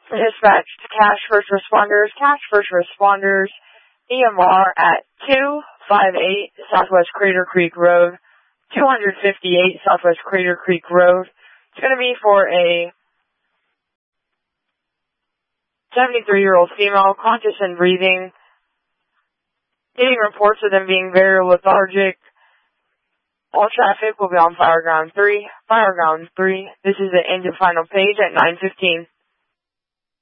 Dispatch to Cash First Responders. Cash First Responders, EMR at 258 Southwest Crater Creek Road, 258 Southwest Crater Creek Road. It's going to be for a 73-year-old female, conscious and breathing. Getting reports of them being very lethargic. All traffic will be on Fireground 3. Fireground 3. This is the end of final page at 9:15.